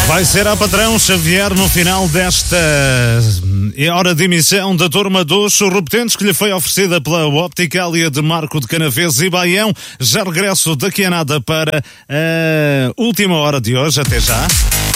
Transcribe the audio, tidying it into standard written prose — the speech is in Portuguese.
Vai ser a patrão Xavier no final desta hora de emissão da turma dos repetentes que lhe foi oferecida pela Opticalia de Marco de Canavês e Baião. Já regresso daqui a nada para a última hora de hoje. Até já.